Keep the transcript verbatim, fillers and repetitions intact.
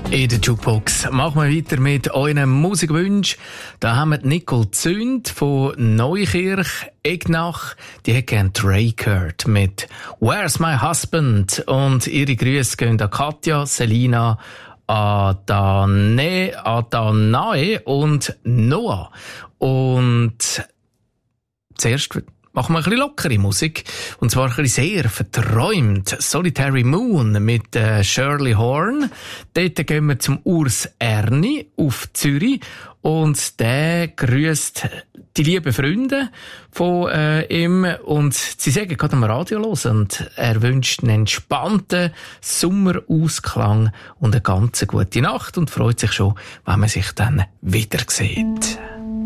In der Jukebox machen wir weiter mit euren Musikwünschen. Da haben wir Nicole Zünd von Neukirch, Egnach. Die hat gerne Drake gehört mit «Where's my husband?» Und ihre Grüße gehen an Katja, Selina, Adane, Adanae und Noah. Und zuerst machen wir ein bisschen lockere Musik. Und zwar ein bisschen sehr verträumt. Solitary Moon mit äh, Shirley Horn. Dort gehen wir zum Urs Erni auf Zürich. Und der grüßt die lieben Freunde von äh, ihm. Und sie sagen gerade am Radio los. Und er wünscht einen entspannten Sommerausklang und eine ganz gute Nacht. Und freut sich schon, wenn man sich dann wieder sieht.